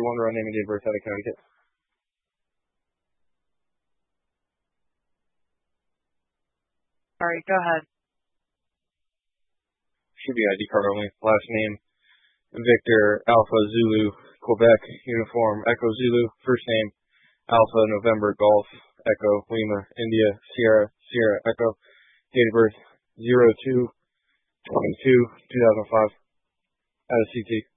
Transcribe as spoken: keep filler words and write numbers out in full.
one, run name and date of birth out of Connecticut. All right, go ahead. Should be I D card only. Last name, Victor Alpha Zulu, Quebec, uniform, Echo Zulu. First name, Alpha November Golf, Echo Lima, India, Sierra, Sierra, Echo. Date of birth, zero two twenty-two two thousand five. Out of C T.